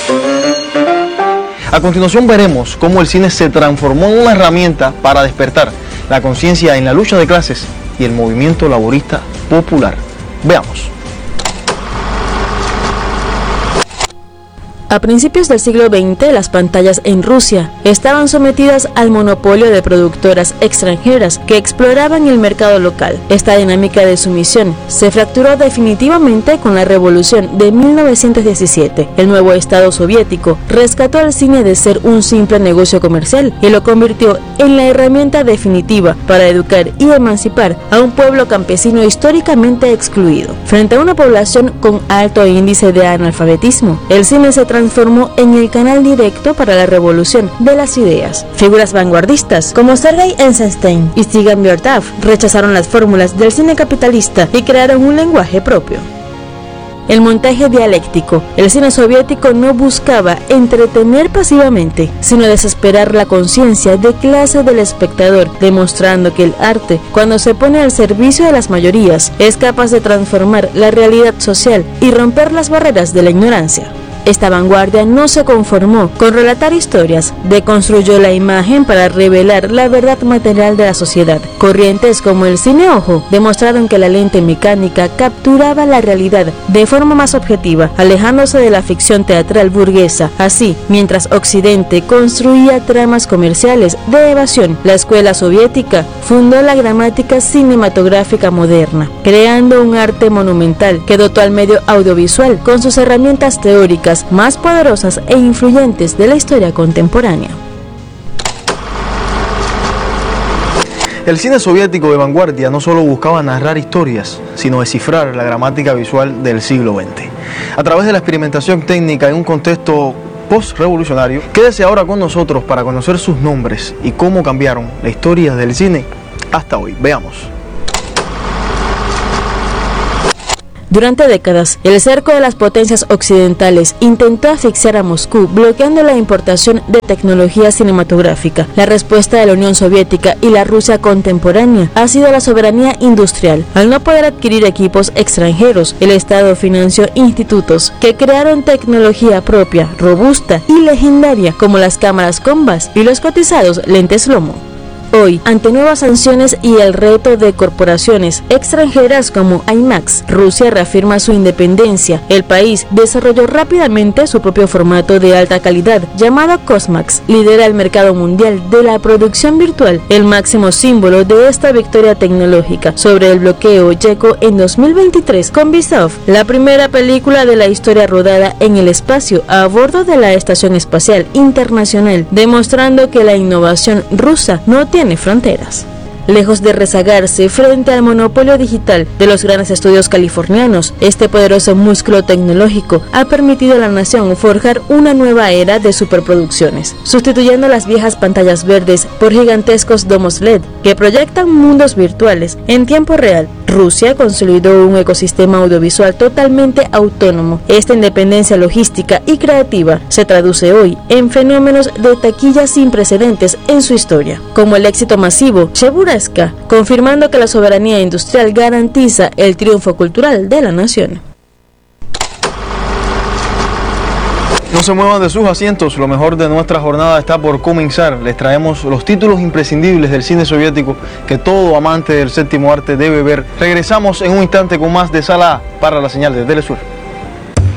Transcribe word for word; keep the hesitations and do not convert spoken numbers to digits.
A continuación veremos cómo el cine se transformó en una herramienta para despertar la conciencia en la lucha de clases y el movimiento laborista popular. Veamos. A principios del siglo veinte, las pantallas en Rusia estaban sometidas al monopolio de productoras extranjeras que exploraban el mercado local. Esta dinámica de sumisión se fracturó definitivamente con la revolución de mil novecientos diecisiete. El nuevo Estado soviético rescató al cine de ser un simple negocio comercial y lo convirtió en la herramienta definitiva para educar y emancipar a un pueblo campesino históricamente excluido. Frente a una población con alto índice de analfabetismo, el cine se transformó en el canal directo para la revolución de las ideas. Figuras vanguardistas como Sergei Eisenstein y Sigan Bertav rechazaron las fórmulas del cine capitalista y crearon un lenguaje propio. El montaje dialéctico. El cine soviético no buscaba entretener pasivamente, sino desesperar la conciencia de clase del espectador, demostrando que el arte, cuando se pone al servicio de las mayorías, es capaz de transformar la realidad social y romper las barreras de la ignorancia. Esta vanguardia no se conformó con relatar historias, deconstruyó la imagen para revelar la verdad material de la sociedad. Corrientes como el cine ojo demostraron que la lente mecánica capturaba la realidad de forma más objetiva, alejándose de la ficción teatral burguesa. Así, mientras Occidente construía tramas comerciales de evasión, la escuela soviética fundó la gramática cinematográfica moderna, creando un arte monumental que dotó al medio audiovisual con sus herramientas teóricas más poderosas e influyentes de la historia contemporánea. El cine soviético de vanguardia no solo buscaba narrar historias, sino descifrar la gramática visual del siglo veinte. A través de la experimentación técnica en un contexto post-revolucionario, quédese ahora con nosotros para conocer sus nombres y cómo cambiaron la historia del cine hasta hoy. Veamos. Durante décadas, el cerco de las potencias occidentales intentó asfixiar a Moscú, bloqueando la importación de tecnología cinematográfica. La respuesta de la Unión Soviética y la Rusia contemporánea ha sido la soberanía industrial. Al no poder adquirir equipos extranjeros, el Estado financió institutos que crearon tecnología propia, robusta y legendaria, como las cámaras Combas y los cotizados lentes Lomo. Hoy, ante nuevas sanciones y el reto de corporaciones extranjeras como IMAX, Rusia reafirma su independencia. El país desarrolló rápidamente su propio formato de alta calidad, llamado Cosmax. Lidera el mercado mundial de la producción virtual, el máximo símbolo de esta victoria tecnológica sobre el bloqueo llegó en dos mil veintitrés con Vizov, la primera película de la historia rodada en el espacio a bordo de la Estación Espacial Internacional, demostrando que la innovación rusa no tiene tiene fronteras. Lejos de rezagarse frente al monopolio digital de los grandes estudios californianos, este poderoso músculo tecnológico ha permitido a la nación forjar una nueva era de superproducciones, sustituyendo las viejas pantallas verdes por gigantescos domos L E D que proyectan mundos virtuales en tiempo real. Rusia consolidó un ecosistema audiovisual totalmente autónomo. Esta independencia logística y creativa se traduce hoy en fenómenos de taquilla sin precedentes en su historia, como el éxito masivo Cheburashka, confirmando que la soberanía industrial garantiza el triunfo cultural de la nación. No se muevan de sus asientos, lo mejor de nuestra jornada está por comenzar. Les traemos los títulos imprescindibles del cine soviético que todo amante del séptimo arte debe ver. Regresamos en un instante con más de Sala A para la señal de Telesur.